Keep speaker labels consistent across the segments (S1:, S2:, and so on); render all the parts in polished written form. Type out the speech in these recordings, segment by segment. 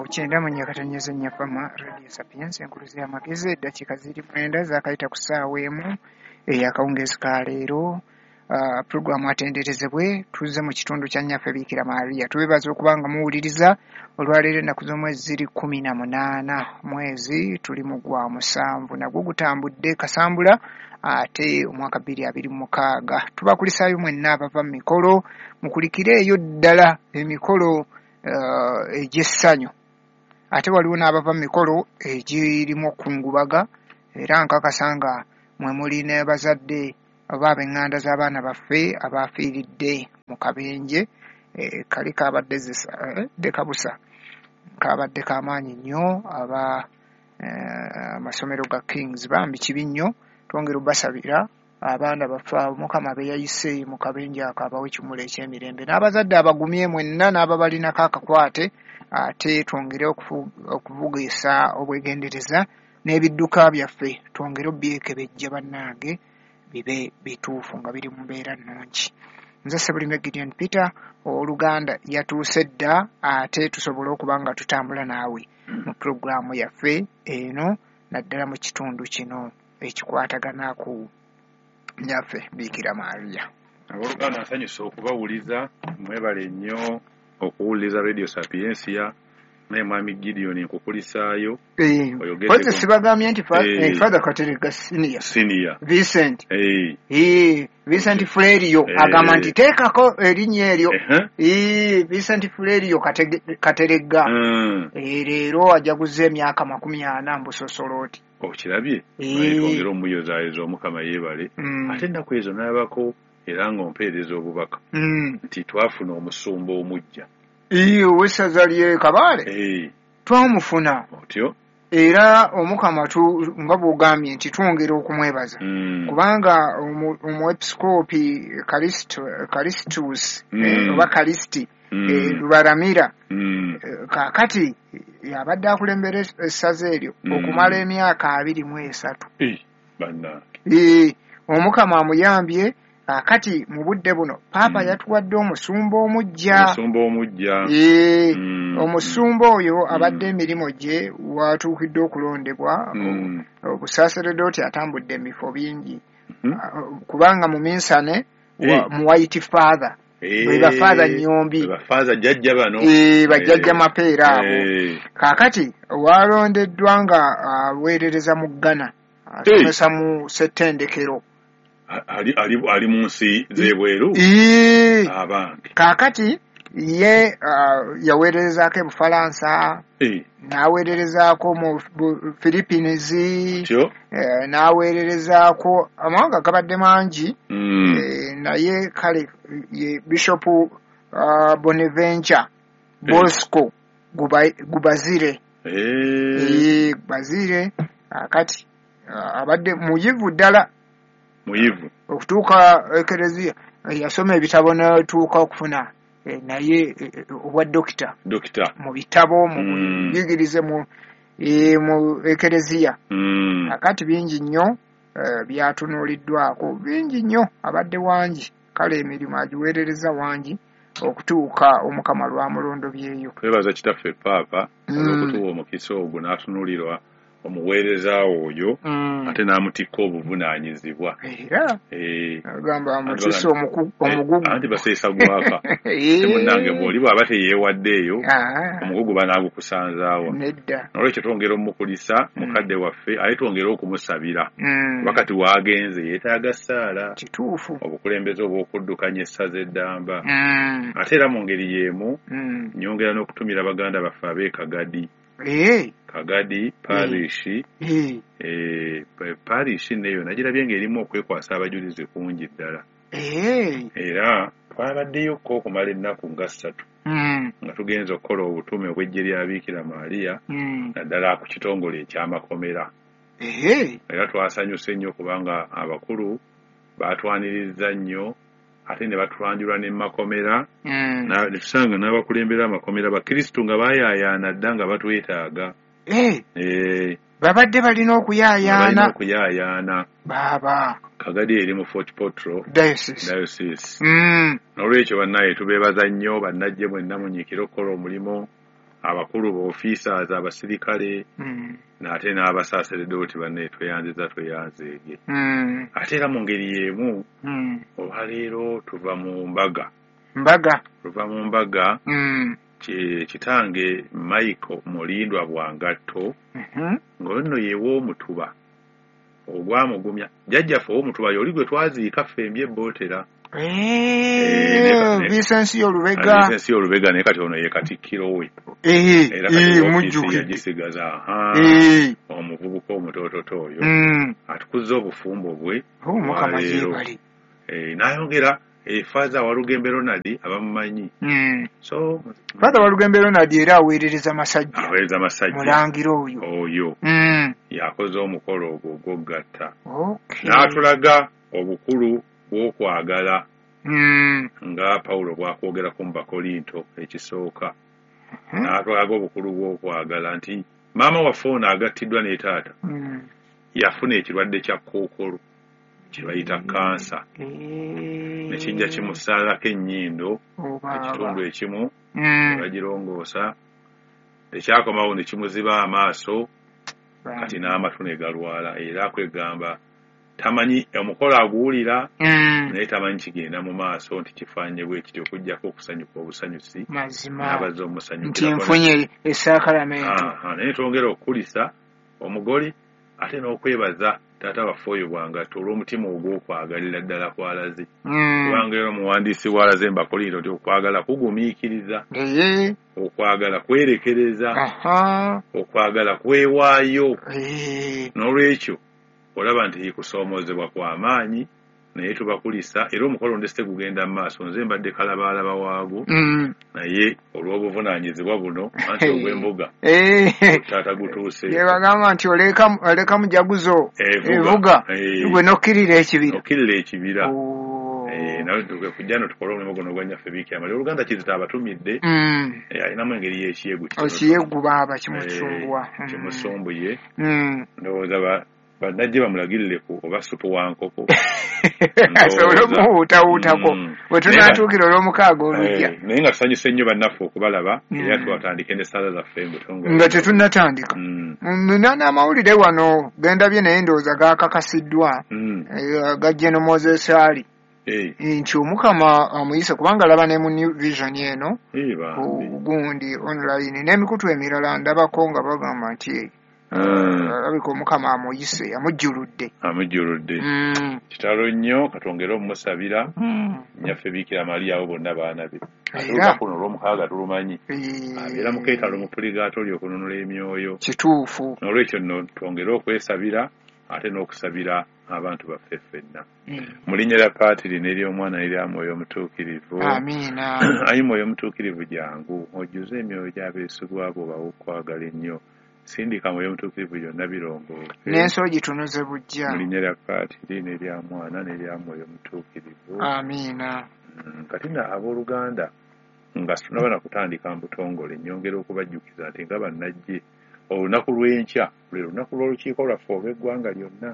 S1: kyenda mu nnyakatanyeze nnyafama Radio Sapiens enkuluzi y'amagezi eddakiika ziri 9 zaakayita ku ssaawa emu ey'akawungeezi ka leero. Puroguramu atenderezebwe tuzze mu kitundu kya nnyaffe Biikira Maria. Tubeebaza okuba nga muwuliriza olwaleero ennaku z'omwezi ziri 18 mwezi tuli mu gwa 7 nagwo gutambudde kasambula ate omwaka 2026. Tubakulisaayo mwenna abava mu mikolo mukulikire eyo ddala emikolo egy'essanyu ate waliwo n'abava mu mikolo egirimu okungubaga era nkakasa nga mwe muli ne bazadde oba ab'eŋŋanda z'abaana baffe abaafiiridde mu kabenje kali kabadde kabusa kabadde kamaanyi nnyo amasomero ga Kings bambi kibi nnyo twongera obbasabira abaana baffe Mukama beyayise mu kabenje ako abawe ekimula eky'emirembe n'abazadde abagumye mwenna n'ababalinako akakwate ate twongere okubugiisa obwegendereza n'ebidduka byaffe twongere obyekebejja bannange bibe bituufu nga biri mu mbeera nnungi. Nze Ssebulime Gideon Peter owooluganda yatuuse dda ate tusobole okuba nga tutambula naawe mu puroguramu yaffe eno naddala mu kitundu kino ekikwatagana ku nnyaffe Biikira Maria.
S2: Abooluganda nsanyusa okubawuliza mwebale nnyo okuwuliriza Radio Sapiensia naye mwami Gideon nkukulisaayo
S1: oyogeze sibagambye nti Father Katerega Senior Vincent Vincent Flerio agamba nti teekako erinnya eryo Vincent Flerio Katerega leero ajaguza emyaka 40 mbusosolooti
S2: okirabye twongera omuyozaayoza Omukama yeebale ate ennaku ezo n'abako era ng'ompeereza obubaka nti twafuna omusumba omujja ow'essaza ly'e Kabale twamufuna otyo era Omukama nga bw'ogambye nti twongera okumwebaza kubanga omwepisikoopi Kalistus oba Kalisti Lubaramira kaakati yabadde akulembera essaza eryo okumala emyaka 23 Omukama amuyambye kati mu budde buno Paapa yatuwadde omusumba omujja omusumba oyo abadde emirimu gye watuukidde okulondebwa obusaaseredooti atambudde emifo bingi kubanga mu minsane mu White Father bwe bafaatha nnyombi bajjajja mapeera abo kaakati walondeddwa nga aweerereza mu Ghana asomesa mu ssettendekero ali mu nsi z'ebweru abantu kaakati ye yaweererezaako e Bufalansa n'aweererezaako mu Philippines n'aweererezaako amawanga gabadde mangi naye kale ye Bishop Bonaventure Bosco Gubazire Gubazire kati abadde muyivu ddala okutuuka ekereziya yasoma ebitabo n'atuuka okufuna naye obwa dokita mu bitabo mu buyigirize mu ekereziya akati bingi nnyo byatunuuliddwako bingi nnyo abadde wangi kale emirimu agiweerereza wangi okutuuka Omukama lwamulondo byeyo. Twebaza kitaffe Paapa olw'okutuwa omukisa ogwo n'atunuulirwa omuweereza oyo ate n'amutikka obuvunaanyizibwa
S1: era agamba amutisa omugugu
S2: anti baseesa gwaka temunnange bw'oli bw'aba teyeewaddeeyo omugugu banaagukusanzaawo n'olwekyo twongera omukulisa mukadde waffe ate twongera okumusabira wakati waagenze yeetaaga ssaala
S1: kituufu
S2: obukulembeze obw'okuddukanya essaza eddamba ate era mu ngeri y'emu nyongera n'okutumira baganda baffe ab'e Kagadi parishi parishi neyo nagirabye ng'erimu okwekwasa abajulizi kungi ddala era twabaddeyoko okumala ennaku nga 3 nga tugenza okukola obutume obw'eggye lya Biikira Maria naddala ku kitongole eky'amakomera era twasanyuse nnyo kubanga abakulu baatwaniriza nnyo ate ne batwanjulwa ne makomera tusanga n'abakulembera amakomera bakristo nga baayaayaana dda nga batwetaaga
S1: babadde balina okuyaayaana
S2: baba Kagadi eri mu Fort Portal Diocese n'olwekyo bannaye tubeebaza nnyo bannajje mwenna munyiikira okukola omulimu abakulu b'ofiisaazi abasirikale n'ate n'abasaaseredooti banne tweyanzeege ate era mu ngeri y'emu olwaleero tuva mu mbaga kitange Michael Mulindwa Bwangatto ng'onno yeewa omutuba ogwamugumya jjajjaffe ow'omutuba yoli gwe twaziika ffembi ebbootera
S1: Vincent
S2: Olubega naye kati ono ye katikkiro we era kati yagisigaza omuvubuka omutoototo oyo atukuzza obufumbo bwe n'ayongera Faaza Walugembe Ronald abamumanyi so
S1: Faaza Walugembe Ronald era aweerereza masajja mulangiro
S2: oyo yakoze omukolo ogwo ogw'ogatta n'atulaga obukulu bw'okwagala nga Pawulo bw'akwogerako mu Bakolinto ekisooka n'atulaga obukulu bw'okwagala nti maama waffe ono agattiddwa ne taata yafuna ekirwadde kya kkookolo kye bayita kansa nekijja kimusaalako ennyindo ekitundu ekimu bagirongoosa ekyakomawo ne kimuziba amaaso kati n'amatu ne galwala era akwegamba tamanyi omukolo aguwulira naye tamanyi kigenda mu maaso nti kifaanye bwe kityo okuggyako okusanyuka obusanyusi n'abazze omusanyukira
S1: nti nfunye esaakalamentu
S2: naye twongera okukulisa omugole ate n'okwebaza taata waffe oyo Bwangatto olw'omutima ogw'okwagalira ddala kwalaze kubanga era omuwandiisi bw'alaze Bakolinto nti okwagala kugumiikiriza okwagala kwerekereza okwagala kwewaayo n'olwekyo olaba nti kusoomozebwa kw'amaanyi naye tubakulisa era omukolo ndese gugenda mu maaso nze mbadde kalabaalaba waago naye olw'obuvunaanyizibwa buno anti ogw'embuga taata gutuuse
S1: bagamba nti oleka mujaguzo evuga gwe nokkirira ekibira
S2: nawe kujja no tukole omulimu guno gwanyaffe biikira mali oluganda kizita abatumidde alinamu engeri y'ekiyegu
S1: baaba kimusumbuye
S2: ndowooza banajje bamulagirire ku oba supu wa nkoko
S1: asobole okumuwuutawuutako bwe tunaatuukira olw'omukaaga olujja
S2: naye nga tusanyuse nnyo bannaffe okubalaba era twatandike n'essaala zaffe
S1: nga tetunnatandika n'amawulire wano gendabye naye ndowooza gaakakasiddwa gajje no Moses Ali nti Omukama amuyise kubanga alaba ne mu New Vision eno gundi online n'emikutu emirala ndabako nga bagamba nti alabika Omukama amuyise amujjuludde kitalo nnyo katwongere omusabira nnyaffe Biikira Maria abo bonna baana be olunaku luno olw'omukaaga tulumanyi abeera mu keetalo mu puligaatoli okununula emyoyo kituufu
S2: n'olwekyo nno twongere okwesabira ate n'okusabira abantu baffe ffenna mu linnya lya Paatiri n'ery'Omwana n'erya Mwoyo Omutuukirivu
S1: amiina
S2: ayi Mwoyo Omutuukirivu jangu ojjuze emyoyo gy'abeesigwa abo bawokwagala ennyo sindika Mwoyo Omutuukirivu byonna birongooke
S1: n'ensolo gitunuze bujja
S2: mu linnya lya Paatiri n'erya Mwana n'erya Mwoyo Omutuukirivu
S1: amiina
S2: kati na abooluganda nga tunaba na kutandika mu butongole nnyongera okubajjukiza nti nga bannajje olunaku lw'enkya lwe lunaku lw'olukiiko lwaffe olw'eggwanga lyonna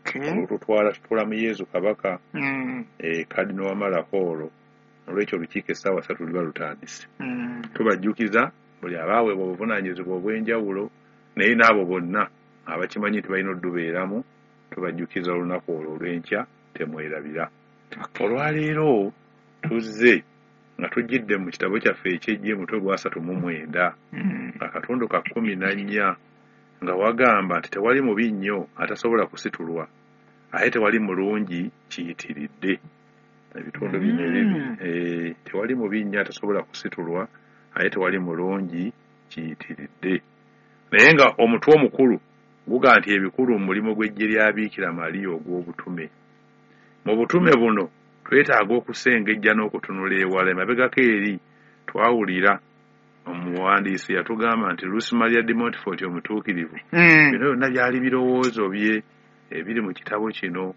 S2: tutwala mu Yezu Kabaka Kadino Wamalakoolo olw'ekyo olukiiko essaawa 3 luba lutandise tubajjukiza buli abaaweebwa obuvunaanyizibwa obw'enjawulo naye n'abo bonna abakimanyi nti balina oddubeeramu tubajjukiza olunaku olwo olw'enkya temwerabira olwaleero tuzze nga tujjidde mu kitabo kyaffe ekyejje mutwe gwa 39 akatundu ka 14 nga wagamba nti tewali mubi nnyo atasobola kusitulwa ate tewali mulungi kiyitiridde ebitundu bino ebibi tewali mubi nnyo atasobola kusitulwa ate tewali mulungi kiyitiridde naye nga omutwe omukulu guga nti ebikulu mu mulimu gw'eggye lya Biikira Maria ogw'obutume mu butume buno twetaaga okusengejja n'okutunula ewala emabegako eri twawulira omuwandiisi yatugamba nti Lucy Maria de Montfort omutuukirivu bino byonna byali birowoozo bye ebiri mu kitabo kino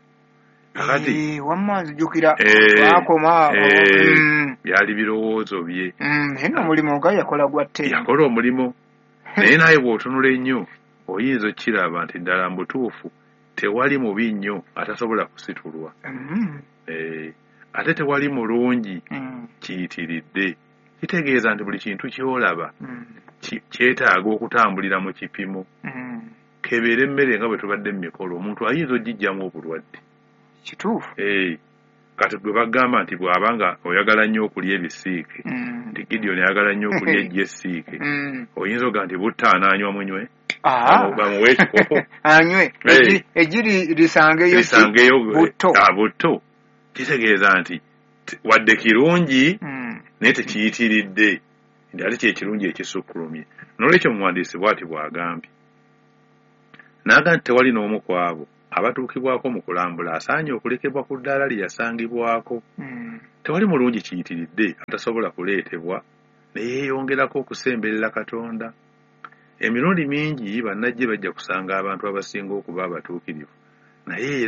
S1: kakati wammanzijukira
S2: byali birowoozo bye
S1: naye omulimu nga yakola gwatte
S2: yakola omulimu naye naye bw'otunula ennyo oyinza okiraba nti ddala mu butuufu tewali mubi nnyo atasobola kusitulwa ate tewali mulungi kiyitiridde kitegeeza nti buli kintu ky'olaba kyetaaga okutambulira mu kipimo kebeera emmere nga bwe tubadde mu mikolo omuntu ayinza ogijjamu obulwadde
S1: kituufu
S2: kati gwe bagamba nti bw'abanga oyagala nnyo okulya ebisiike nti Gideoni ayagala nnyo okulya ejja essiike oyinza oga nti butta anaanywa munywe bamuwe ekikopo
S1: anywe egiri lisangeyo
S2: butto kitegeeza nti wadde kirungi naye tekiyitiridde nti ate kyekirungi ekisukkulumye n'olwekyo muwandiisi bw'ati bw'agambye n'aga nti tewali n'omu ku abo abatuukibwako mu kulambula asaanye okulekebwa ku ddaala lye yasangibwako tewali mulungi kiyitiridde atasobola kuleetebwa ne yeeyongerako okusemberera Katonda emirundi mingi bannajje bajja kusanga abantu abasinga okuba abatuukirivu naye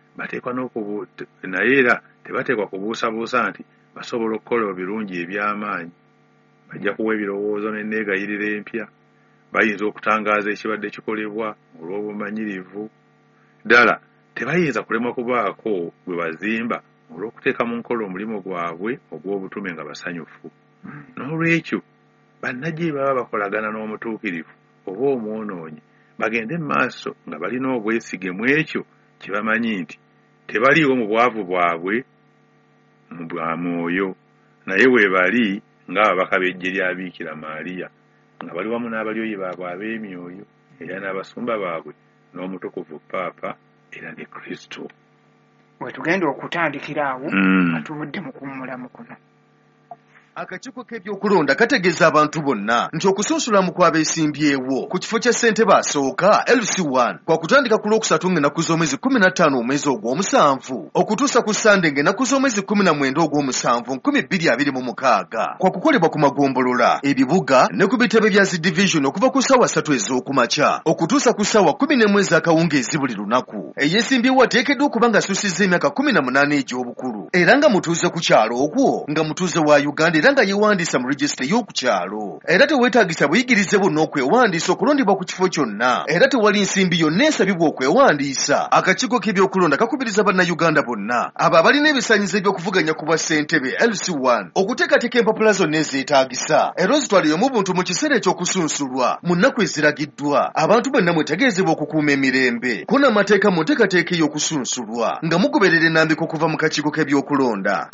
S2: era tebateekwa kubuusabuusa nti basobola okukola ebirungi eby'amaanyi bajja kuwa ebirowoozo n'enneegayirira empya bayinza okutangaaza ekibadde kikolebwa olw'obumanyirivu ddala tebayinza kulemwa kubaako bwe bazimba olw'okuteeka mu nkola omulimu gwabwe ogw'obutume nga basanyufu n'olwekyo bannajje baba bakolagana n'omutuukirivu oba omwonoonyi bagende mu maaso nga balina obwesige mu ekyo kye bamanyi nti tebaliiwo mu bwavu bwabwe mu bwa mwoyo naye weebali ng'ababaka b'eggye lya Biikira Maaliya nga bali wamu n'abalyoyi baabwe ab'emyoyo era n'abasumba baabwe n'omutukuvu Paapa era ne Kristo.
S1: Wetugenda okutandikira awo atubudde mu kuwummulamu kuno.
S3: Akakiiko k'ebyokulonda kategeeza abantu bonna nti okusunsulamu kw'abeesimbyewo ku kifo kya ssentebe asooka LC1 kwa kutandika ku Lwokusatu ng'ennaku z'omwezi 15 omwezi ogw'omusanvu okutuusa ku Sande ng'ennaku z'omwezi 19 ogw'omusanvu 2026 kwa kukolebwa ku magombolola ebibuga ne ku bitebe bya zi division okuva ku ssaawa 3 ez'okumakya okutuusa ku ssaawa 11 ez'akawungeezi buli lunaku. Eyeesimbyewo ateekeddwa okuba ng'asussizza emyaka 18 egy'obukulu era nga mutuuze ku kyalo okwo nga mutuuze wa Uganda era nga yeewandiisa mu registry y'okukyalo era teweetaagisa buyigirize bonna okwewandiisa okulondebwa ku kifo kyonna era tewali nsimbi yonna esabibwa okwewandiisa. Akakiiko k'ebyokulonda kakubiriza bannayuganda bonna abo abalina ebisaanyizo eby'okuvuganya ku bwa ssentebe LC1 okuteekateeka empapula zonna ezeetaagisa era ozitwalire mu buntu mu kiseera eky'okusunsulwa mu nnaku eziragiddwa. Abantu bonna mwetegeezebwa okukuuma emirembe ko n'amateeka mu nteekateeka ey'okusunsulwa nga mugoberera ennambika okuva mu kakiiko k'ebyokulonda.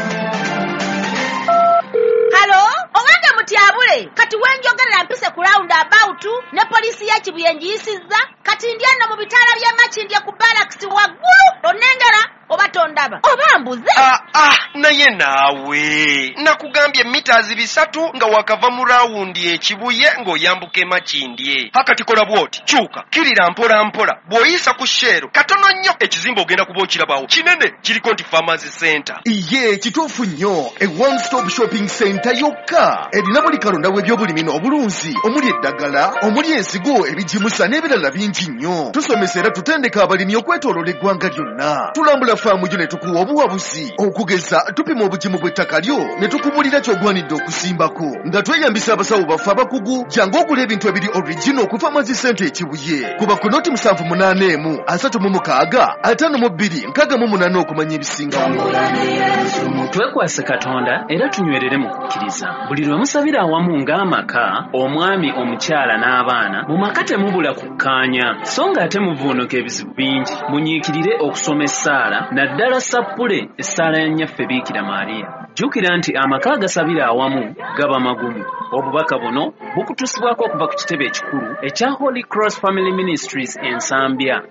S4: Halo, owange mutyabule kati wenjogerera mpise ku round about ne poliisi ya Kibuye njiyisizza kati ndyano mu bitaala bya Makindye ku barracks waggulu onengera oba tondaba oba mbuze.
S5: Naye naawe nakugambye meters 3 nga wakava mu rawundi ekibuye ng'oyambuka Makindye. Hakati kola bwoti kyuka kirira mpola mpola bw'oyisa ku Shero katono nnyo ekizimba ogenda kuba okirabawo kinene kiriko nti Pharmacy Center.
S3: Iye kituufu nnyo e one stop shopping center yokka erina buli kalonda w'ebyobulimi n'obulunzi omuli eddagala omuli ensigo ebijimusa n'ebirala bingi nnyo. Tusomesa era tutendeka abalimi okwetooloola eggwanga lyonna. Tulambula faamu gyo ne tukuwa obuwabuzi okugeza tupima obugimu bw'ettaka lyo ne tukubulira ky'ogwanidde okusimbako nga tweyambisa abasawo baffe abakugu jangu ogula ebintu ebiri original ku Pharmacy Center ekibuye kuba ku noti 781 36 52 68 okumanya ebisingawo.
S6: Twekwase Katonda era tunywerere mu kukkiriza. Buli lwe musabira awamu ng'amaka, omwami, omukyala n'abaana, mu maka temubula kukkaanya so ng'ate muvuunuka ebizibu bingi. Munyiikirire okusoma essaala naddala sappule essaala ya nnyaffe Biikira Maaliya. Jjukira nti amaka agasabira awamu gaba magumu. Obubaka buno bukutusibwako okuva ku kitebe ekikulu ekya Holy Cross Family Ministries Ensambya.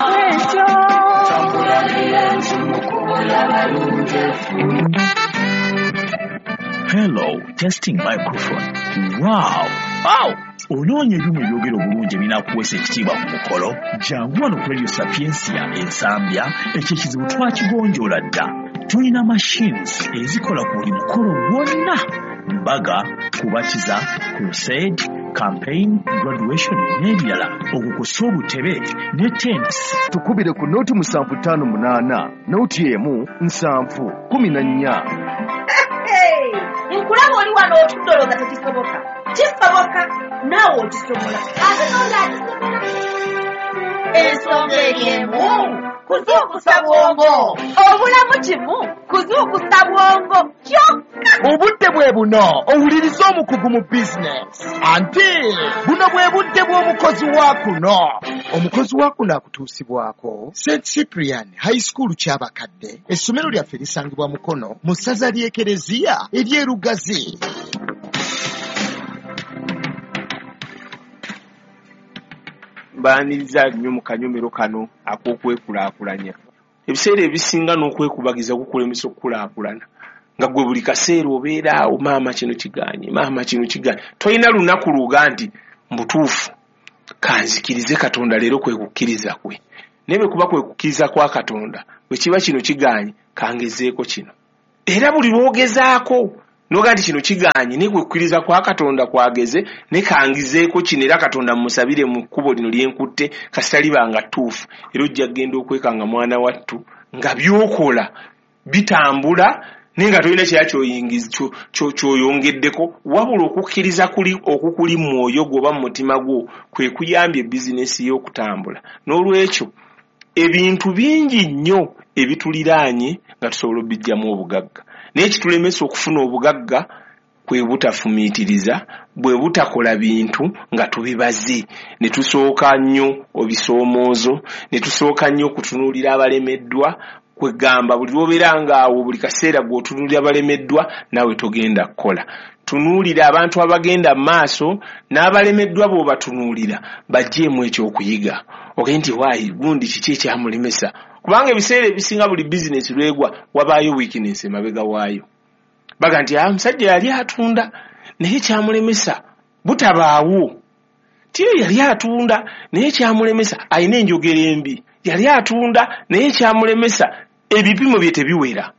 S7: Hello, testing microphone. Wow! Onoonya ebyuma ebyogera obulungi ebinaakuweesa ekitiibwa ku mukolo? Jangu wano ku Radio Sapiensia Ensambya ekyo ekizibu twakigonjoola dda. Tulina machines ezikola ku buli mukolo gwonna: mbaga, kubatiza, crusade, campaign, graduation n'ebirala. Okukusa obutebe ne tents.
S3: Tukubire ku noti 758 noti emu 714.
S4: Nkulaba oli wano otudoloza tekisoboka. Kisoboka naawe okisobola ate n'oli akisobola. Ensonga eri emu kuzuukusa bwongo. Obulamu kimu kuzuukusa bwongo kyokka.
S8: Obudde bwe buno owuliriza omukugu mu bizinesi. Anti buno bwe budde bw'omukozi wa kuno. Omukozi wa kuno akutuusibwako St. Cyprian High School ky'abakadde. Essomero lyaffe lisangibwa Mukono mu ssaza ly'Ekereziya ery'Erugazi.
S9: Baaniriza nnyo mu kanyomero kano ak'okwekulaakulanya. Ebiseera ebisinga n'okwekubagiza kukulemesa okukulaakulana nga gwe buli kaseera obeera awo maama kino kiganye, maama kino kiganye. Tolina lunaku luga nti mbutuufu kanzikirize Katonda leero kwe kukkiriza kwe. Naye bwe kuba kwe kukkiriza kwa Katonda bwe kiba kino kiganye kangezeeko kino. Era buli lwogezaako noga nti kino kiganye ne kwe kukkiriza kwa Katonda kwageze ne kangizeeko kino era Katonda musabire mu kkubo lino lyenkutte kasitalibanga ttuufu. Era ojja kgenda okwekanga mwana wattu nga byokola bitambula nenga tolina kyoyongeddeko wabula okukkiriza okukuli mu mwoyo gwoba mu mutima gwo kwe kuyambye bizinesi y'okutambula. N'olwekyo ebintu bingi nnyo ebituliraanye nga tusobola obijjamu obugagga. Naye kitulemesa okufuna obugagga kwe butafumiitiriza bwe butakola bintu nga tubibaze. Ne tusooka nnyo obisoomoozo, ne tusooka nnyo okutunuulira abalemeddwa. Kwegamba buli lwobeera ngaawo buli kaseera gw'otunuulira abalemeddwa nawe togenda kukola. Tunuulira abantu abagenda mu maaso n'abalemeddwa bw'obatunuulira bajjeemu ekyokuyiga. Ogende nti waayi gundi kiki ekyamulemesa. Kubanga ebiseera ebisinga buli bizinesi lwegwa wabaayo weakness emabega waayo. Baga nti omusajja yali atunda naye kyamulemesa butabaawo. Tiyo yali atunda naye kyamulemesa alina enjogera embi. Yali atunda naye kyamulemesa ebipimo bye tebiwera.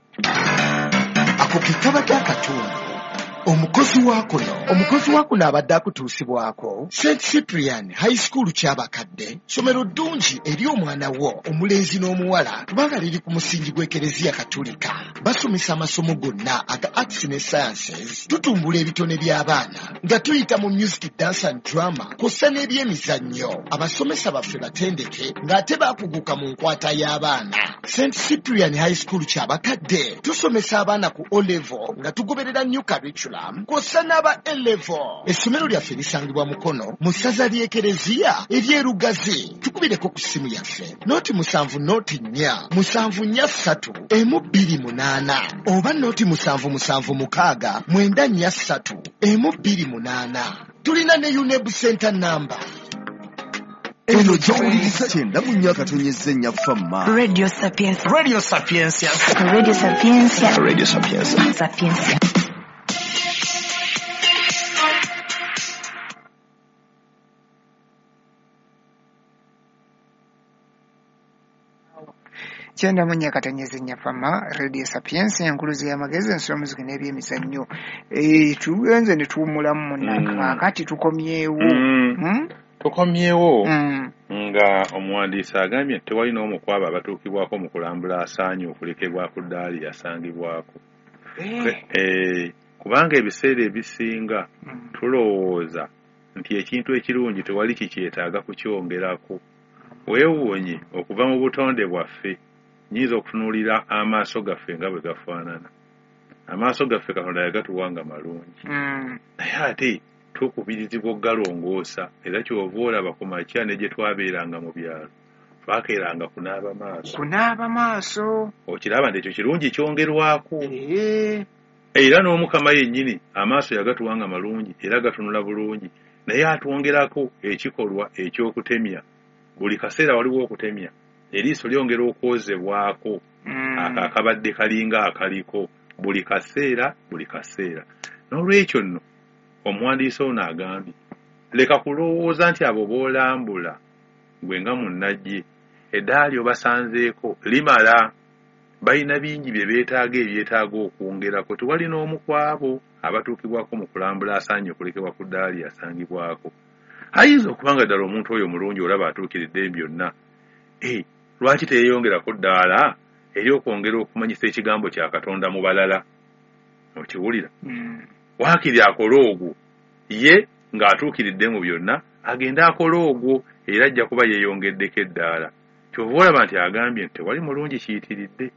S8: Ako kitaba kya Katonda. Omukozi wa kuno abadde akutuusibwako St. Cyprian High School ky'abakadde. Somero ddungi eri omwana wo omulenzi n'omuwala kubanga liri ku musingi gw'Ekereziya Katolika. Basomesa amasomo gonna aga Arts ne Sciences. Tutumbula ebitone by'abaana nga tuyita mu music, dance and drama kw'ossa n'ebyemizannyo. Abasomesa baffe batendeke ng'ate baakuguka mu nkwata y'abaana. St. Cyprian High School ky'abakadde tusomesa abaana ku O-level nga tugoberera new curriculum kw'ossa n'aba A-level. Essomero lyaffe lisangibwa Mukono mu ssaza ly'Ekereziya ery'Erugazi. Tukubireko ku ssimu yaffe nooti 79443 oba nooti 7769443. Tulina ne UNEB center number.
S3: Eno gy'owuliriza 9.4
S10: Radio Sapienza.
S8: Radio Sapienza.
S10: Radio Sapienza.
S3: Radio Sapienza.
S10: Sapienza.
S1: Kyenda munya katanyeze nyafama Radio Sapienza yankuluzi y'amagezi ensolo muziki n'ebyemizannyo. Tugenze ne tuwumulamu munnanka kati tukomyewo.
S2: Tukomyewo nga omuwandiisi agambye tewalina omu kwabo abatuukibwako mu kulambula asaanye okulekebwa ku ddaali yasangibwako. Kubanga ebiseera ebisinga tulowooza nti ekintu ekirungi tewali kikyetaaga kukyongerako. Weewuunye okuva mu butonde bwaffe nyiza okutunuulira amaaso gaffe nga bwe gafaanana. Amaaso gaffe Katonda yagatuwanga malungi. Naye ate tukubirizibwa ogalongoosa era kyova olaba ku makya ne gye twabeeranga mu byalo twakeeranga kunaaba maaso. Okiraba nti ekyo kirungi kyongerwako. Era n'Omukama yennyini amaaso yagatuwanga malungi era gatunula bulungi naye atwongerako ekikolwa ekyokutemya. Buli kaseera waliwo okutemya. Eriiso lyongera okwozebwako akabadde kalinga akaliko buli kaseera. N'olwekyo nno omuwandiisi ono agambye leka kulowooza nti abo boolambula gwe nga munnajje eddaali obasanzeeko limala. Balina bingi bye beetaaga ebyetaaga okwongerako. Tewali n'omu kwabo abatuukibwako mu kulambula asaanye okulekebwa ku ddaali yasangibwako. Ayinza okubanga ddala omuntu oyo mulungi olaba atuukiridde byonna. Lwaki teyeeyongerako ddaala eri okwongera okumanyisa ekigambo kya Katonda mu balala? Okiwulira? Waakiri akole ogwo ye ng'atuukiridde mu byonna agende akole ogwo era ajja kuba yeeyongeddeko eddaala. kyova olaba nti agambye nti tewali mulungi kiyitiridde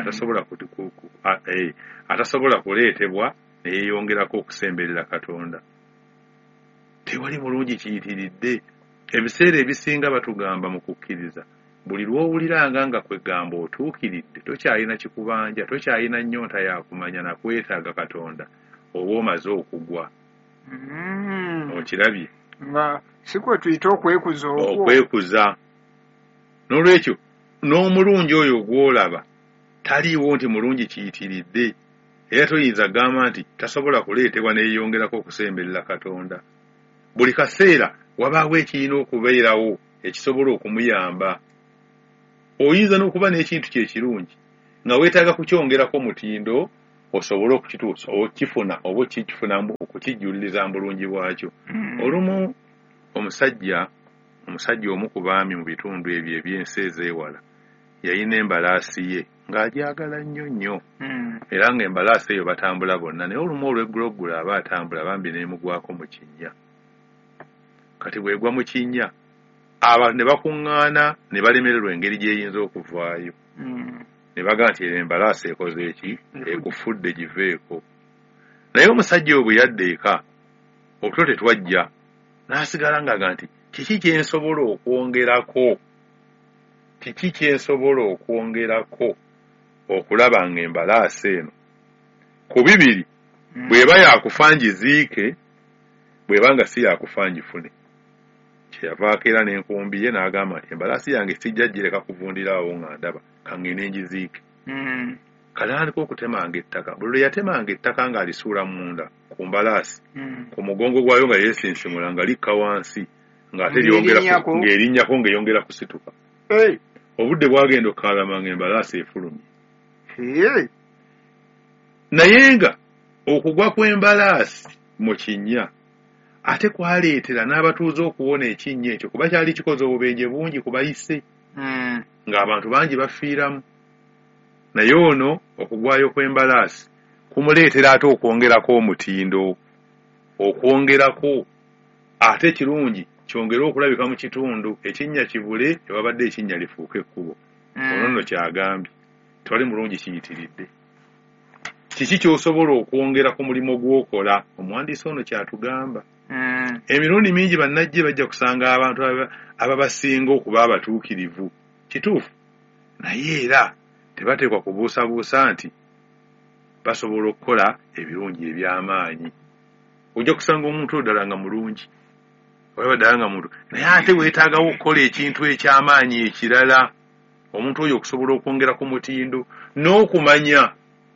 S2: atasobola kuleetebwa neyeeyongerako okusemberera Katonda. Tewali mulungi kiyitiridde. Ebiseera ebisinga batugamba mu kukkiriza buli lw'owuliranga nga kwegamba otuukiridde tokyalina kikubanja, tokyalina nnyonta yakumanya na kwetaaga Katonda, oba omaze okugwa. Okirabye
S1: nga si kwe tuyita okwekuza okwo.
S2: Okwekuza. N'olwekyo n'omulungi oyo gw'olaba taliiwo nti mulungi kiyitiridde, era toyinza gamba nti tasobola kuleetebwa neeyongerako okusemberera Katonda. Buli kaseera wabaawo ekirina okubeerawo ekisobola okumuyamba. Oyinza n'okuba n'ekintu kyekirungi nga weetaaga kukyongerako mutindo osobole okukituusa okifuna oba okikifunamu okukijjuliriza mu bulungi bwakyo. Olumu omusajja omu ku baami mu bitundu ebyo eby'ensi ezeewala yalina embalaasi ye ng'agyagala nnyo era ng'embalaasi eyo batambula bonna, naye olumu olw'egguloggulo aba atambula bambi n'emugwako mu kinnya. Kati bw'egwa mu kinnya abantu ne bakuŋŋaana ne balemererwa engeri gy'eyinza okuvaayo. Ne baga nti embalaasi ekoze eki ekufudde giveeko. Naye omusajja oyo bwe yadda eka obuto tetwajja n'asigala ng'aga nti kiki kyensobola okwongerako, kiki kyensobola okwongerako okulaba ng'embalaasi eno ku bibiri bw'eba yakufa ngiziike, bw'eba nga si yakufa ngifune. Kyeyavaako era n'enkumbi ye n'agamba nti embalaasi yange sijja gireka kuvundirawo nga ndaba kangende ngiziike. Kalaaliko okutemanga ettaka. Buli lwe yatemanga ettaka ng'alisuula munda ku mbalaasi, ku mugongo gwayo nga yeesinsimula nga likka wansi ng'ate ng'erinnyako ng'eyongera kusituka. Obudde bwagenda okukaalama ng'embalaasi efulumye. Naye nga okugwa kw'embalaasi mu kinnya ate kwaleetera n'abatuuze okuwona ekinnya ekyo kuba kyali kikoze obubenje bungi ku bayise ng'abantu bangi bafiiramu. Naye ono okugwayo kw'embalaasi kumuleetera ate okwongerako omutindo, okwongerako ate kirungi kyongere okulabika mu kitundu, ekinnya kibule ewabadde ekinnya lifuuke ekkubo. Ono nno kyagambye tewali mulungi kiyitiridde. Kiki ky'osobola okwongera ku mulimu gw'okola? Omuwandiisi ono kyatugamba. Emirundi mingi bannajje bajja kusanga abantu ababasinga okuba abatuukirivu, kituufu, naye era tebateekwa kubuusabuusa nti basobola okukola ebirungi eby'amaanyi. Ojja kusanga omuntu ddala nga mulungi, olaba ddala nga muntu, naye ate weetaagawo okukola ekintu eky'amaanyi ekirala, omuntu oyo okusobola okwongera ku mutindo n'okumanya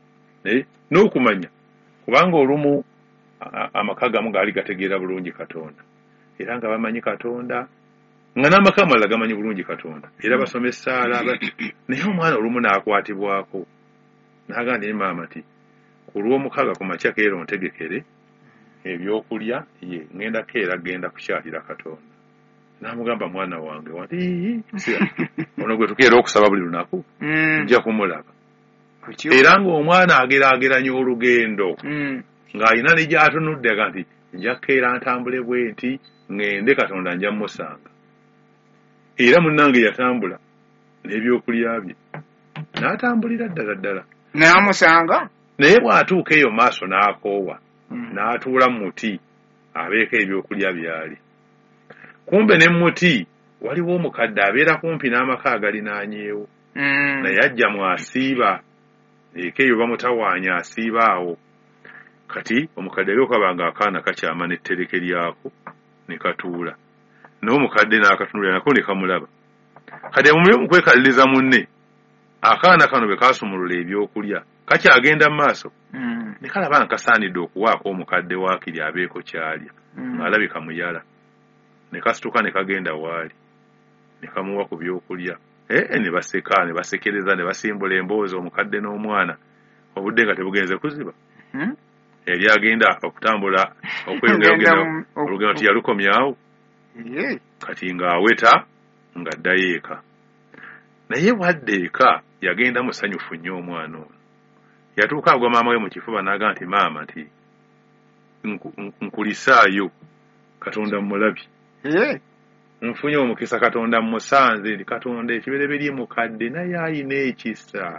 S2: kubanga olumu amaka gamu gaali gategeera bulungi Katonda era nga bamanyi Katonda nga n'amaka amalala gamanyi bulungi Katonda era basoma essaala, naye omwana olumu n'akwatibwako n'agamba ne maama ti ku lw'omukaaga ku makya keera ontegekere ebyokulya ye ngenda keera genda kukyalira Katonda. N'amugamba mwana wange wati ono gwe tukeera okusaba buli lunaku nja kumulaba. Era ng'omwana ageraageranya olugendo ng'alina ne gy'atunudde aga nti nja keera ntambule bwe nti ngende Katonda nja musanga. Era munnange yatambula n'ebyokulya bye n'atambulira ddala
S1: n'amusanga,
S2: naye bw'atuuka eyo maaso n'akoowa n'atuula mu muti abeeko ebyokulya byali. Kumbe ne muti waliwo omukadde abeera kumpi n'amaka agalinaanyeewo, naye ajja mwasiiba eka eyo bamutawaanya asiiba awo. Kati omukadde ali okabanga akaana kakyama n'ettereke lyako ne katuula, naye omukadde n'akatunulira nako ne kamulaba. Kati mumuli mu kwekaliriza munne, akaana kano bwe kaasumulula ebyokulya kakyagenda mu maaso ne kalaba nga kasaanidde okuwaako omukadde waakiri abeeko kyalya ng'alabika muyala, ne kasituka ne kagenda waali ne kamuwa ku byokulya. Ne baseka ne basekereza ne basimbula emboozi omukadde n'omwana, obudde nga tebugenze kuziba. Yali agenda okutambula okweyongera olugendo nti yalukomyawo, kati ng'aweta ng'addayo eka. Naye bwadde eka yagenda musanyufu nnyo omwana ono. Yatuuka agwa maama we mu kifuba n'aga nti maama nti nkulisaayo Katonda mulabi. nfunye omukisa Katonda musanze Katonda ekibereberye mukadde naye ayina ekisa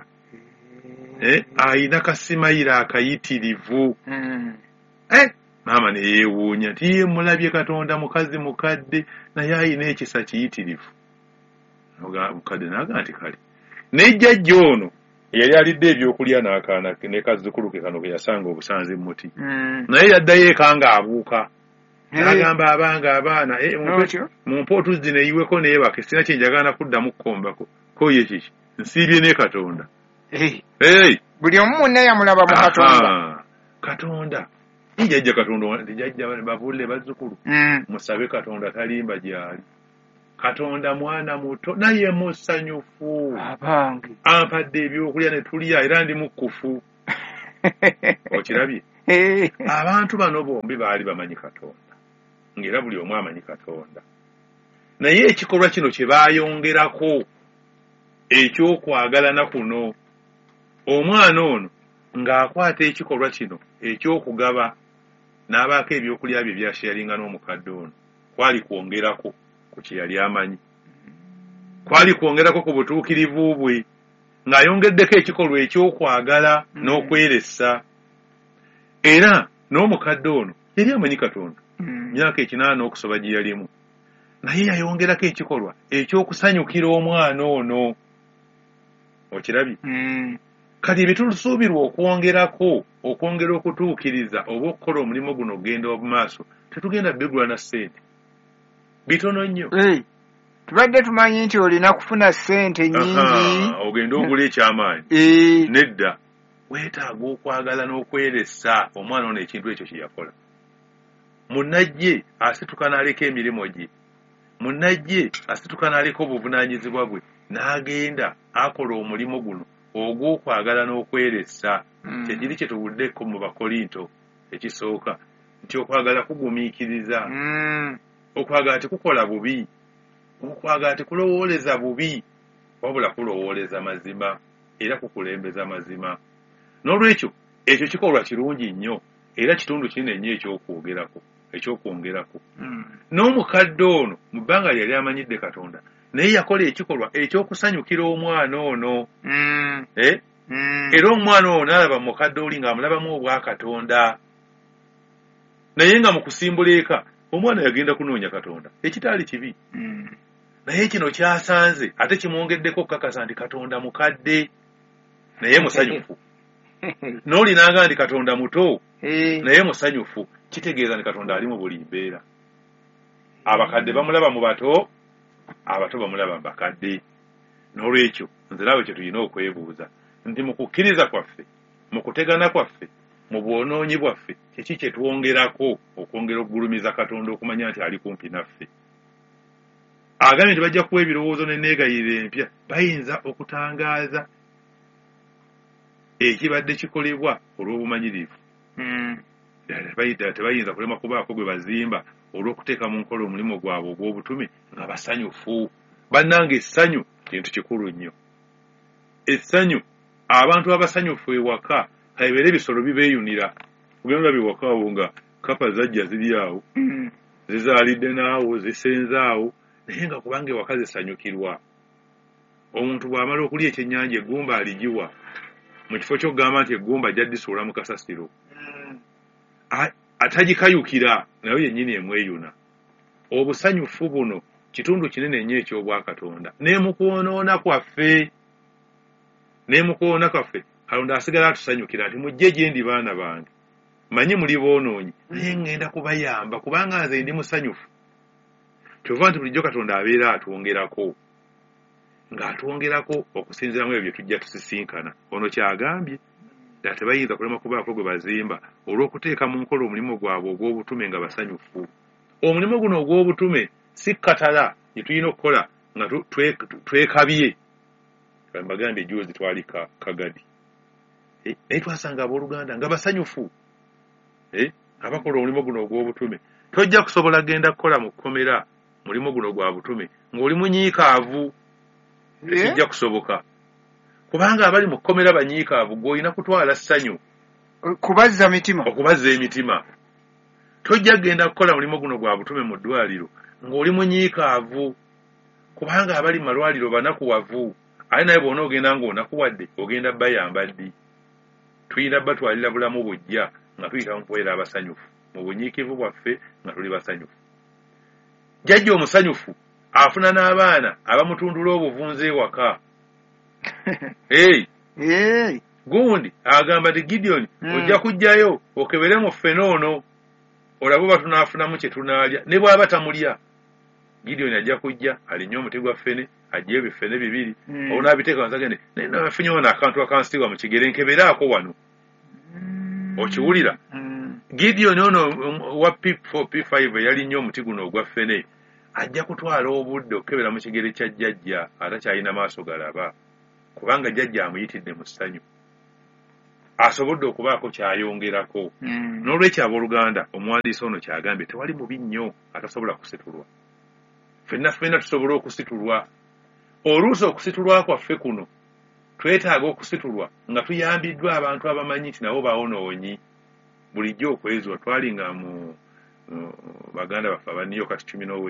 S2: ayina kasimayira akayitirivu maama ne yeewuunya nti ye mulabye Katonda mukazi mukadde naye ayina ekisa kiyitirivu mukadde n'aga nti kale nejjajja ono yali alidde ebyokulya n'akaana ne kazzukulu ke kano ke yasanga obusanzi muti naye yaddayo eka ng'abuuka n'agamba abaana mumpe otuzzi neeyiweko neebake sina kyenjagala kuddamu kukombako koye kiki nsiibye ne Katonda
S1: buli omu munne yamulaba mu Katonda
S2: Katonda jjajja Katonda jjajja babuule bazzukulu musabe Katonda talimba gyali Katonda mwana muto naye musanyufu
S1: abange
S2: ampadde ebyokulya ne tulya era ndi mukufu okirabye abantu bano bombi baali bamanyi Katonda ng'era buli omu amanyi Katonda naye ekikolwa kino kye baayongerako ekyokwagalana kuno omwana ono ng'akwata ekikolwa kino ekyokugaba n'abaako ebyokulya bye byasharinga n'omukadde ono kwali kwongerako ku kye yali amanyi kwali kwongerako ku butuukirivu bwe ng'ayongeddeko ekikolwa ekyokwagala n'okweresa era n'omukadde ono yali amanyi Katonda myaka 8 okusoba gye yalimu naye yayongerako ekikolwa ekyokusanyukira omwana ono okirabye kati ebitusuubirwa okwongerako okwongera okutuukiriza oba okukola omulimu guno ogenda omumaaso tetugenda bigula na ssente bitono nnyo
S1: tubadde tumanyi nti olina kufuna ssente nnyingi
S2: ogenda ogula ekyamaanyi nedda weetaaga okwagala n'okweresa omwana ono ekintu ekyo kye yakola munnajje asituka n'aleka emirimu gye munnajje asituka n'aleka obuvunaanyizibwa bwe n'agenda akola omulimu guno ogw'okwagala n'okweresa kyekiri kye tubuddeko mu Bakolinto ekisooka nti okwagala kugumiikiriza okwagala tekukola bubi okwagala tekulowooleza bubi wabula kulowooleza mazima era kukulembeza mazima n'olwekyo ekyo kikolwa kirungi nnyo era kitundu kinene nnyo ekyokwongerako n'omukadde ono mu bbanga yali amanyidde Katonda naye yakola ekikolwa ekyokusanyukira omwana ono era omwana ono n'alaba mukadde oli ng'amulabamu obwa Katonda naye nga mu kusimbula eka omwana yagenda kunoonya Katonda ekitaali kibi naye kino kyasanze ate kimwongeddeko okukakasa nti Katonda mukadde naye musanyufu n'oli n'aga nti Katonda muto naye musanyufu kitegeeza nti Katonda ali mu buli mbeera abakadde bamulaba mu bato abato bamulaba mu bakadde n'olwekyo nze naawe kye tulina okwebuuza nti mu kukkiriza kwaffe mu kutegana kwaffe mu bwonoonyi bwaffe kiki kye twongerako okwongera okugulumiza Katonda okumanya nti ali kumpi naffe agambye nti bajja kuwa ebirowoozo n'enneegayiriro empya bayinza okutangaaza ekibadde kikolebwa olw'obumanyirivu tebayinza kulema kubaako gwe bazimba olw'okuteeka mu nkola omulimu gwabwe ogw'obutume nga basanyufu bannanga essanyu kintu kikulu nnyo essanyu abantu abasanyufu ewaka kabeere ebisolo bibeeyunira kugenda biwaka awo nga kapa zajja ziri awo zizaalidde naawo zisenze awo naye nga kubanga ewaka zisanyukirwa omuntu bw'amala okulya ekyennyanja eggumba aligiwa mu kifo ky'okugamba nti eggumba jaddisuula mu kasasiro atagikayukira nayo yennyini emweyuna obusanyufu buno kitundu kinene nnyo eky'obwakatonda ne mu kwonoona kwaffe Katonda asigala atusanyukira nti mujje gye ndi baana bange manyi muli boonoonyi naye ŋŋenda kubayamba kubanga nze ndi musanyufu kyova nti bulijjo Katonda abeera atwongerako ng'atwongerako okusinziiramu ebyo tujja tusisinkana ono kyagambye ddala tebayinza kulema kubaako gwe bazimba olw'okuteeka mu nkola omulimu gwabwe ogw'obutume nga basanyufu omulimu guno ogw'obutume si katala gye tulina okukola nga twekabye mbagambye juzi twali kagadi naye twasanga abooluganda nga basanyufu abakola omulimu guno ogw'obutume tojja kusobola genda kukola mu kkomera mulimu guno gwa butume ng'oli munyiikaavu ekijja kusoboka kubanga abali mu kkomera banyiikaavu gw'olina kutwala ssanyu
S1: okubazza emitima
S2: tojja genda kukola mulimu guno gwa butume mu ddwaliro ng'oli munyiikaavu kubanga abali malwaliro banakuwavu ate naye bw'ona ogenda ng'onakuwadde ogenda bayamba ddi tuyina batwalira bulamu bujja nga tuyita mu kubeera abasanyufu mu bunyiikivu bwaffe nga tuli basanyufu jjajja omusanyufu afuna n'abaana abamutundula obuvunze ewaka gundi agamba nti Gideon ojja kujjayo okebere mu ffene ono olabe batunaafunamu kye tunaalya ne bw'aba tamulya Gideon ajja kujja alinnye omuti gwa ffene ajjeyo biffene 2 onaabiteeka wansagende naye nafunye ono akantu akansitibwa mu kigere nkeberaako wano okiwulira Gideon ono wa P4 P5 yalinnye omuti guno ogwa ffene ajja kutwala obudde okebera mu kigere kya jjajja atakyalina maaso galaba kubanga jjajja amuyitidde mu ssanyu asobodde okubaako kyayongerako n'olwekyo abooluganda omuwandiisi ono kyagambye tewali mubi nnyo atasobola kusitulwa ffenna tusobola okusitulwa oluusi okusitulwa kwaffe kuno twetaaga okusitulwa nga tuyambiddwa abantu abamanyi nti nabo bawonoonyi bulijjo okwezwa twalinga mu baganda baffe abaniyo kati 19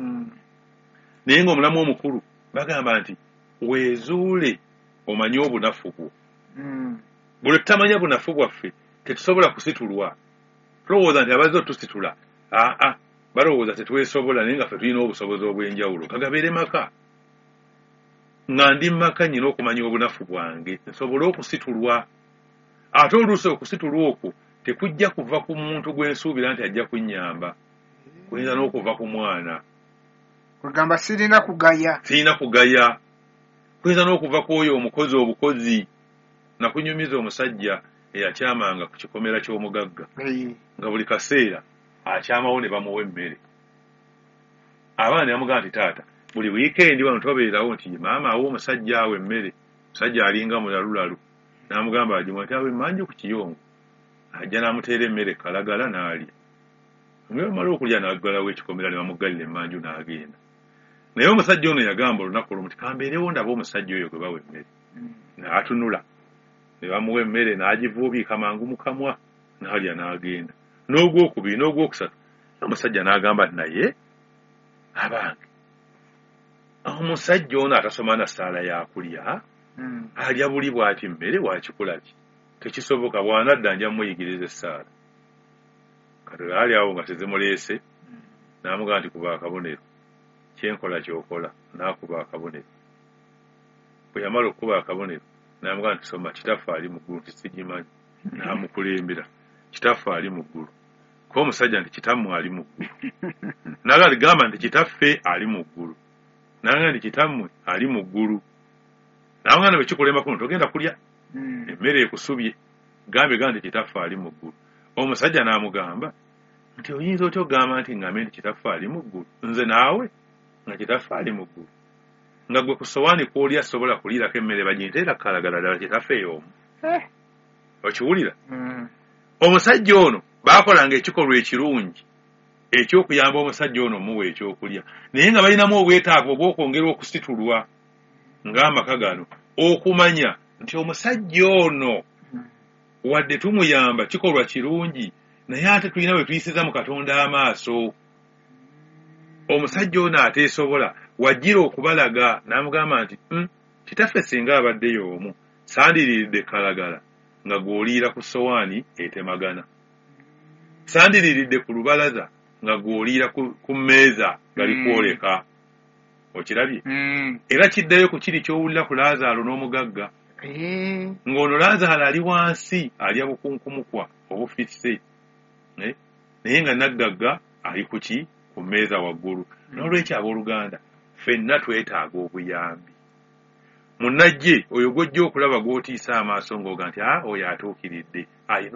S2: naye ng'omulamu omukulu bagamba nti weezuule omanye obunafu bwo buli tutamanya bunafu bwaffe tetusobola kusitulwa tulowooza nti abazze otusitula balowooza tetwesobola naye nga ffe tulina obusobozi obw'enjawulo kagabeere maka nga ndi maka nyina okumanya obunafu bwange nsobole okusitulwa ate oluusi okusitulwa okwo tekujja kuva ku muntu gwe nsuubira nti ajja kunnyamba kuyinza n'okuva ku mwana
S1: kugamba sirina kugaya kuyinza n'okuva ku oyo omukozi obukozi nakunyumiza omusajja eyakyamanga ku kikomera ky'omugagga nga buli kaseera akyamawo ne bamuwa emmere abaana ne bamugamba nti taata buli wiikendi wano tobeerawo nti maama awo omusajja awo emmere omusajja alinga mulalulalu n'amugamba agimuwa nti awo emmanju ku kiyongo ajja n'amuteera emmere kalagala n'alya omwe bamala okulya n'aggalawo ekikomera ne bamuggalira emmanju n'agenda naye omusajja ono yagamba olunaku olumu nti kambeerewo ndaba omusajja oyo gwe bawa emmere n'atunula ne bamuwa emmere n'agivuubiika mangu mu kamwa n'alya n'agenda n'ogwokubiri n'ogwokusatu omusajja n'agamba nti naye abange omusajja ono atasoma na ssaala yakulya alya buli bw'ati mmere wakikula ki tekisoboka bw'anadda nja muyigiriza essaala kati ali awo nga tezimuleese n'amugamba nti kuba akabonero kyenkola kyokola n'akuba akabonero bwe yamala okukuba akabonero n'amugamba nti soma kitaffe ali mu ggulu nti sigimanyi n'amukulembera kitaffe ali mu ggulu kuba omusajja nti kitammwe ali mu ggulu naga gamba nti kitaffe ali mu ggulu nanga nti kitammwe ali mu ggulu n'amugamba bwe kikulema kuno togenda kulya emmere ekusubye gambe nti kitaffe ali mu ggulu omusajja n'amugamba nti oyinza otya ogamba nti ngambe nti kitaffe ali mu ggulu nze naawe nga kitaffe ali mu ggulu nga gwe ku sowaani kw'olya sobola kuliirako emmere baginteera kalagala ddala kitaffe ey'omu okiwulira omusajja ono baakolanga ekikolwa ekirungi eky'okuyamba omusajja ono omuwa ekyokulya naye nga balinamu obwetaavu obw'okwongera okusitulwa ng'amaka gano okumanya nti omusajja ono wadde tumuyamba kikolwa kirungi naye ate tulina bwe tuyisiza mu Katonda amaaso omusajja ono ateesobola wajjira okubalaga n'amugamba nti kitaffe singa abaddeyo omu sandiriiridde kalagala nga gw'oliira ku sowaani etemagana sandiriiridde ku lubalaza nga gw'oliira ku mmeeza gali kwoleka okirabye era kiddayo ku kiri ky'owulira ku Laazaalo n'omugagga ng'ono Laazaalo ali wansi alya bukunkumukwa obufisse naye nga naggagga ali ku ki ku mmeeza waggulu n'olwekyo abooluganda ffenna twetaaga obuyambi munnajje oyo gw'ojja okulaba gw'otiisa amaaso ng'oga nti oyo atuukiridde alina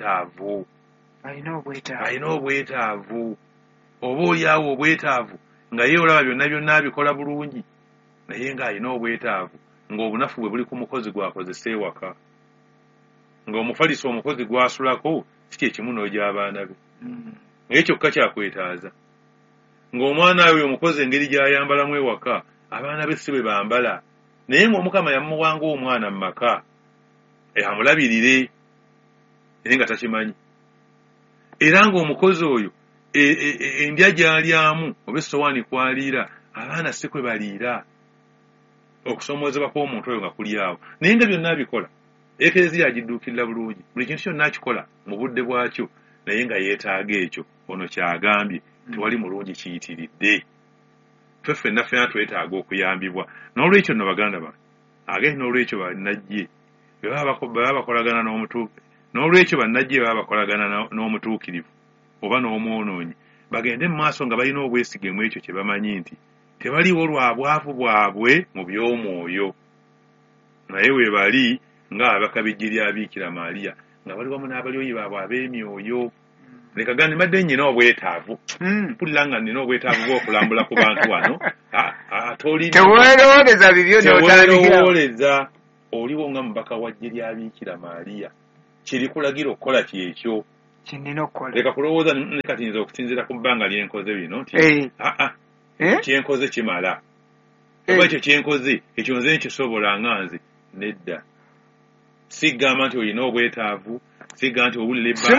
S1: obwetaavu oba oliawo obwetaavu nga ye olaba byonna abikola bulungi naye ng'alina obwetaavu ng'obunafu bwe buli ku mukozi gwakozesa ewaka ng'omufaliso omukozi gwasulako si kyekimu n'ogy'abaana be naye kyokka kyakwetaaza ng'omwana we omukozi engeri gy'ayambalamu ewaka abaana be si bwe bambala naye ng'omukama yamuwanga omwana mu maka amulabirire naye nga takimanyi era ng'omukozi oyo
S2: endya gy'alyamu oba essowaani kwaliira abaana si kwe baliira okusomoozebwa kw'omuntu oyo nga kuli awo naye nga byonna abikola ekereziya agidduukirira bulungi buli kintu kyonna akikola mu budde bwakyo naye nga yeetaaga ekyo ono kyagambye tewali mulungi kiyitiridde ffenna twetaaga okuyambibwa n'olwekyo nno baganda bange age n'olwekyo bannajje baba bakolagana n'olwekyo bannajje baba bakolagana n'omutuukirivu oba n'omwonoonyi bagende mu maaso nga balina obwesige mu ekyo kye bamanyi nti tebaliwo lwa bwavu bwabwe mu by'omwoyo naye we bali ng'ababaka b'eggye lya Biikira Maaliya nga bali wamu n'abalyoyi baabwe ab'emyoyo leka gandi mbadde nnyina obwetaavu mpulira nga nnina obwetaavu bw'okulambula ku bantu wano
S1: teweerowooleza bibyo
S2: teweerowooleza oliwo nga mubaka wa ggye lya Biikira Maaliya kirikulagira okukola kyekyo
S1: kinina okukola
S2: leka kulowooza kati nza okusinziira ku bbanga lyenkoze bino nti kyenkoze kimala oba ekyo kyenkoze ekyo nze nkisobola nga nze nedda sigamba nti olina obwetaavu sigamba nti owulira ebbanja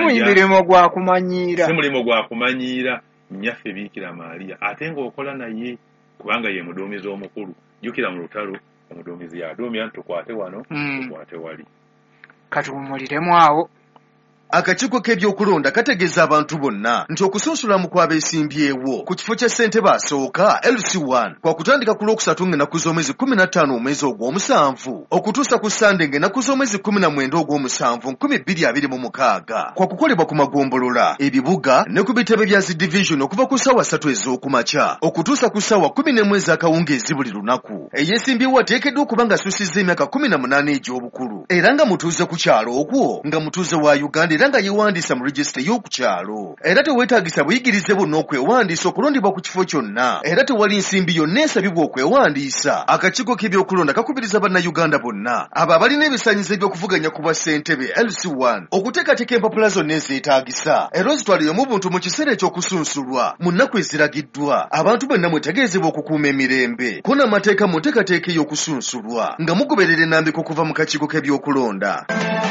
S1: si mulimo gwa kumanyiira
S2: nnyaffe Biikira Maaliya ate ng'okola naye kubanga ye muduumizi omukulu jjukira mu lutalo omuduumizi yaduumya nti tukwate wano tukwate wali
S1: katuwumuliremu awo
S3: akakiiko k'ebyokulonda kategeeza abantu bonna nti okusunsulamu kw'abeesimbyewo ku kifo kya ssentebe asooka LC1 kwa kutandika ku lwokusatu ng'ennaku z'omwezi 15 omwezi ogw'omusanvu okutuusa ku Sande ng'ennaku z'omwezi 19 ogw'omusanvu 2026 kwa kukolebwa ku magombolola ebibuga ne ku bitebe bya zi division okuva ku ssaawa 3 ez'okumakya okutuusa ku ssaawa 11 ez'akawungeezi buli lunaku eyeesimbyewo ateekeddwa okuba ng'asuusizza emyaka 18 egy'obukulu era nga mutuuze ku kyalo okwo nga mutuuze wa Uganda era nga yeewandiisa mu regisita y'okukyalo era teweetaagisa buyigirize bonna okwewandiisa okulondebwa ku kifo kyonna era tewali nsimbi yonna esabibwa okwewandiisa akakiiko k'ebyokulonda kakubiriza bannayuganda bonna abo abalina ebisaanyizo eby'okuvuganya ku bwa ssentebe LC1 okuteekateeka empapula zonna ezeetaagisa era ozitwaliremu buntu mu kiseera eky'okusunsulwa mu nnaku eziragiddwa abantu bonna mwetegeezebwa okukuuma emirembe ko n'amateeka mu nteekateeka ey'okusunsulwa nga mugoberera ennambika okuva mu kakiiko k'ebyokulonda.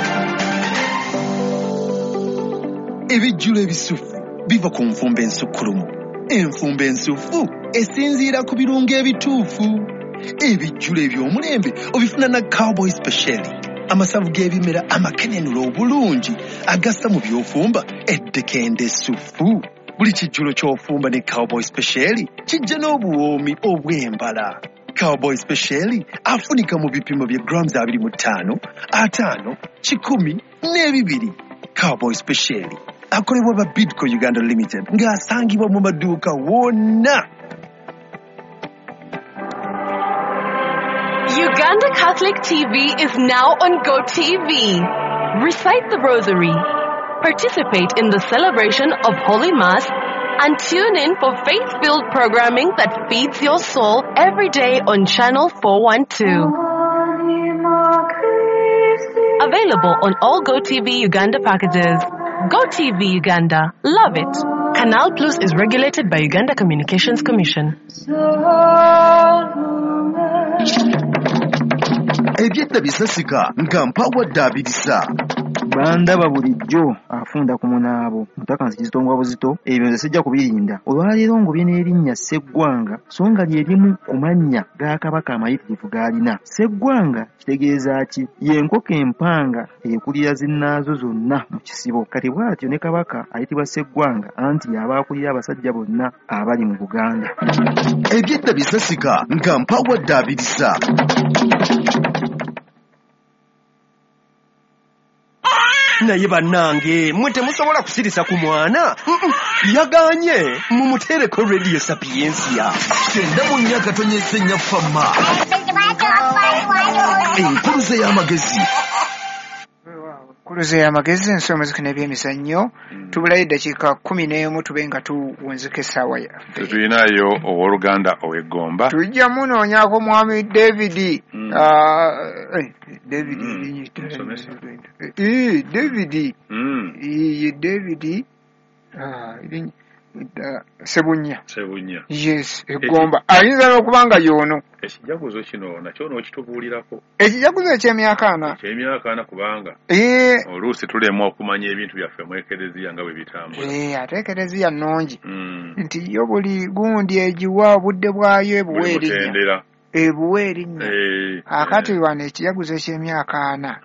S11: Ebijjulo ebisufu biva ku nfumba ensukkulumu. Enfumba ensufu esinziira ku birungo ebituufu. Ebijjulo eby'omulembe obifuna na Cowboy Special. Amasavu g'ebimera amakenenula obulungi agassa mu by'ofumba eddekende essufu. Buli kijjulo ky'ofumba ne Cowboy Special kijja n'obuwoomi obw'embala. Cowboy Special afunika mu bipimo bya grams 25, 5, 10 n'ebibiri. Cowboy Special akolebwa ba Bidco Uganda Limited ng'asangibwa mu maduuka wonna.
S12: Uganda Catholic TV is now on GoTV. Recite the Rosary, participate in the celebration of Holy Mass, and tune in for faith-filled programming that feeds your soul every day on Channel 412. Available on all GoTV Uganda packages. GoTV Uganda. Love it. Canal Plus is regulated by Uganda Communications Commission.
S3: Ebyetta bisasika nga mpawadde abirisa.
S13: Bandaba bulijjo afunda ku munaabo mutaka nzikizitongwa buzito ebyo nze sijja kubirinda olwaleero ngobye n'erinnya Sseggwanga so nga lyerimu ku mannya ga Kabaka amayitirivu g'alina. Sseggwanga kitegeeza ki? Y'enkoko empanga ekulira zinnaazo zonna mu kisibo. Kati bw'atyo ne Kabaka ayitibwa Sseggwanga anti yaba akulira abasajja bonna abali mu Buganda.
S3: Ebyetta bisasika nga mpawadde abirisa.
S5: Naye bannange mwe temusobola kusirisa ku mwana yaganye mumutereko Radio Sapiensia.
S3: Kyenda mu nnyaka tonyese nnya ffamma enkuluze y'amagezi.
S1: Nkuluze y'amagezi ensomezeko n'ebyemizannyo tubulayo eddakiika 11 tube nga tuwunzika essaawa yaffe.
S2: Tulinayo owooluganda ow'eggomba
S1: tujja munoonyaako mwami David Sebunya. Yes, Egomba. Ayinza n'okuba nga y'ono.
S2: Ekijaguzo kino nakyo n'okitubuulirako.
S1: Ekijaguzo eky'emyaka
S2: 4. Kubanga oluusi tulema okumanya ebintu byaffe mu ekereziya nga bwe bitambula. Ate
S1: ekereziya nnungi nti yo buli gundi egiwa obudde bwayo ebuwa erinnya. Akati wano ekijaguzo eky'emyaka 4.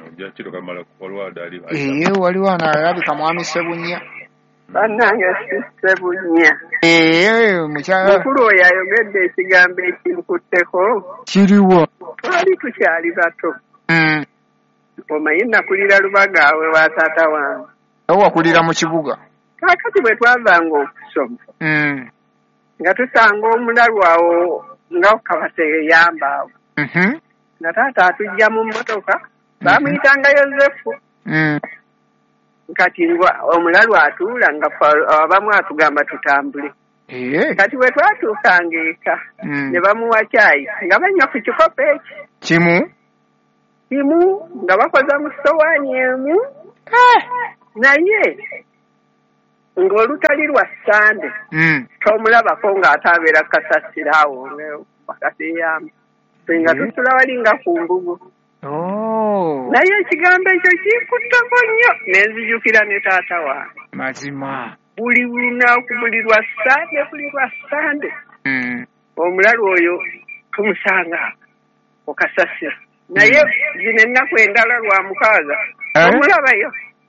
S1: Waliwo analabika mwami Sebunya.
S14: Bannange Sebunya. Mukulu oyo ayogedde ekigambo ekinkutteko.
S1: Kiriwo.
S14: Twali tukyali bato. Omanyi nakulira Lubagaawe wa taata wange.
S1: Wakulira mu kibuga.
S14: Kakati bwe twavanga okusoma. Nga tusanga omulalu awo nga kabateyamba awo. Nga taata atujja mu mmotoka bamuyitanga Yozefu. Kati omulalu atuula nga abamu atugamba tutambule. Kati bwe twatuukanga eka ne bamuwa caayi nga banywa ku kikopo eki kimu nga bakoza mu sowaani emu naye ng'olutali lwa Sande tomulabako ng'ataabeera kasasira awo bakateyamba nga tusula wali nga ku mbugu. Naye ekigambo ekyo kinkuttako nnyo nenzijukira ne taata wange.
S1: Mazima.
S14: Buli lunaku buli lwa Sande omulalu oyo tumusanga okasasira. Naye zino ennaku endala lwa 6 omulabayo.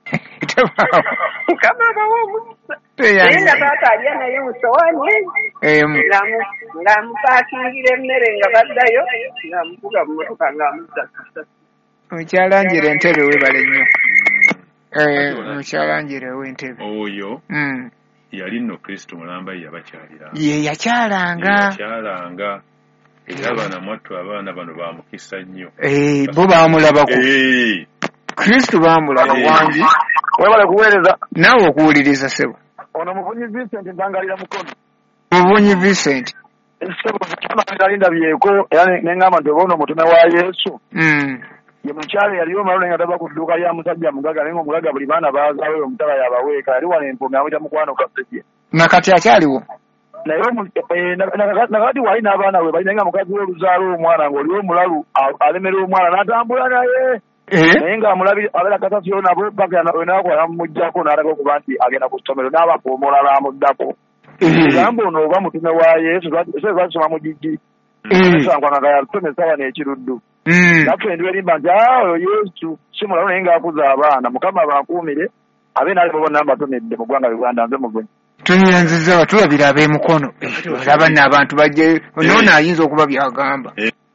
S14: Mukama abawa omukisa. Naye nga taata alya naye mu sowaani ng'amupakingira emmere nga baddayo ng'amuvuga mu mmotoka ng'amuzza kasasira.
S1: Mukyalangira entebe webale nnyo. Mukyalangira w'entebe.
S2: Oyo yali nno Kristo mulamba yabakyalira.
S1: Ye yakyalanga.
S2: Era abaana mwattu abaana bano bamukisa nnyo.
S1: Bo baamulabako. Kristo baamulaba wangi.
S15: Webale kuweereza.
S1: Naawe okuwuliriza sebo.
S15: Ono Muvunyi Vincent ntangalira mukono.
S1: Muvunyi Vincent.
S15: Sebo kyama ndabyeko era n'engamba nti ono mutume wa Yesu. Ye mukyala yaliwo malone nga tava ku dduuka lya musajja mugaga naye omugaga buli baana baazaawe omutala yabaweeka yali wano empunga amuyita mukwano kasejje.
S1: Nakati akyaliwo.
S15: Naye nakati wali n'abaana we bali naye nga mukazi we oluzaala omwana ng'oliwo omulalu alemera omwana n'atambula naye. Naye ng'amulabira abeera kasasiro nabo paka wenakola namumuggyako n'alaga okuba nti agenda ku ssomero n'abafuumula n'amuddako. Egamba ono oba mutume wa Yesu twasoma mu gigi. Sankwanga yatusomesa wano ekiruddu. Naffe endiba erimba nti oyo Yesu si mulalu naye ng'akuza abaana Mukama abankuumire abe naali bonna mbatumidde mu ggwanga Uganda nze Muvunyi.
S1: Tunyanziza batulabira ab'emukono. Olaba n'abantu bajje noono ayinza okuba byagamba.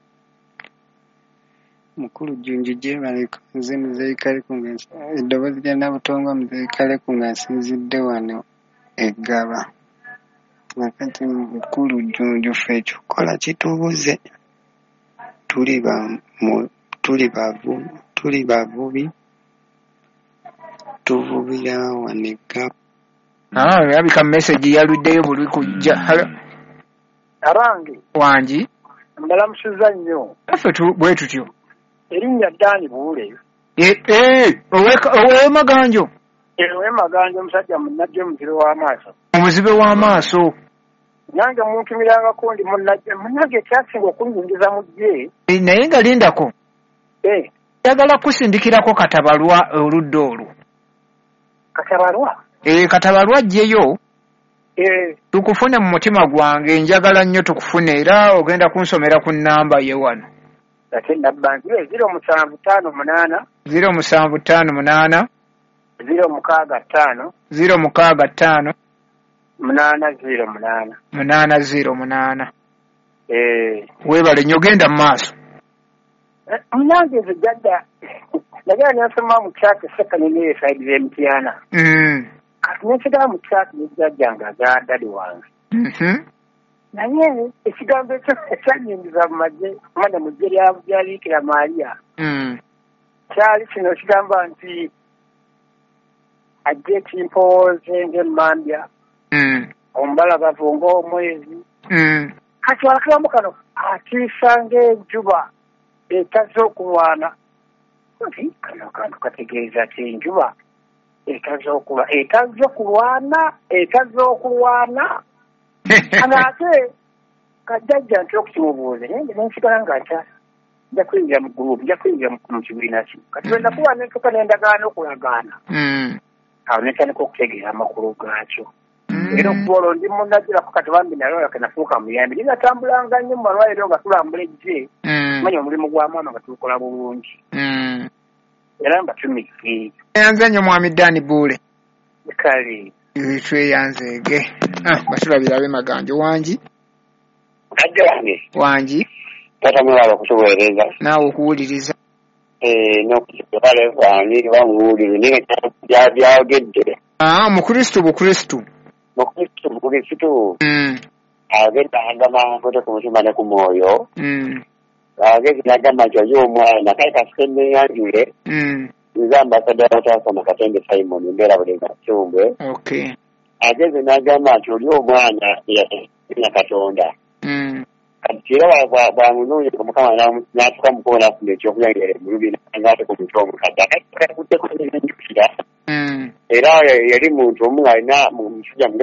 S16: Mukulu Junji Jebaleko nze Muzeeyikale ku nga eddoboozi lya Nabutongo Muzeeyikale ku nga nsinzidde wano eggaba. Nakati Mukulu Junju ffe ekyokola kitubuze. Tuli bavubi tuvubira wano eggaba.
S1: Yabika message yaluddeyo buli kujja.
S15: Arange
S1: wangi
S15: mbalamusiza nnyo.
S1: Ffe bwe tutyo.
S15: Erinnya Ddaani Buule.
S1: Ow'Emaganjo.
S15: Ow'Emaganjo omusajja munnajje omuzibe w'amaaso.
S1: Omuzibe w'amaaso.
S15: Nange muntumirangako ndi munnage ekyasinga okunyingiza mu gye.
S1: Naye nga lindako. Njagala kusindikirako Katabalwa oludda olwo.
S15: Katabalwa?
S1: Katabalwa ajjeyo. Tukufune mu mutima gwange njagala nnyo tukufune era ogenda kunsomera ku nnamba ye wano.
S15: Ate nabbangi 0758
S1: 0758
S15: 065
S1: 065
S15: 808
S1: 808. Weebale nnyo genda mu maaso.
S15: Munange nze jadda nagala nasoma mu kyaka sekanyini esaidi z'emitiana. Kati nesigala mu kyaka nejjajjanga agaddali wange. Naye ekigambo ekyo ekyanyingiza mu magye mwana mu ggye lya Biikira Maaliya kyali kino kigamba nti ajja ekimpooze ng'emmambya omubalagavu ng'omwezi kati akagambo kano atiisa ng'enjuba etazze okulwana. Kati kano kantu kategeeza ti enjuba
S14: etazookulwana ate kajjajja ntera okukimubuuza naye nensigala nga nja kuyingira mu gurupu nja kuyingira mu kibiina ki kati wenda kuba nentuka nendagaana okulagaana awo netandika okutegeera amakulu gaakyo era okuba olwo ndi munagirako kati bambi nayo nafuuka muyambi ninatambulanga nnyo mu malwaliro nga tulambula ejje manya omulimu gwa maama nga tuukola bulungi era nga tumiki
S1: yanze nnyo mwami Dani Buule
S14: kale
S1: tweyanzeege batulabirabe maganjo wangi
S17: kajja
S1: wangi
S17: tata mulaba kutuweereza
S1: naawe okuwuliriza
S17: n'okutubale wangi bamuwulire naye byayogedde
S1: mukristu bukristu
S17: agenda agamba nkote ku mutima ne ku mwoyo agezi nagamba nti oyo omwana kale kasike neyanjule nze ambasada watasoma Katembe Simon mbeera bulenga Kirumbwe agezi nagamba nti oli omwana eyatenya Katonda kati era bwamunoonya omukama n'atuka mukoona afuna ekyokuyangira emulubi ngate ku mutwe omukadde akatikutteko nenjukira era yali muntu omu alina musujja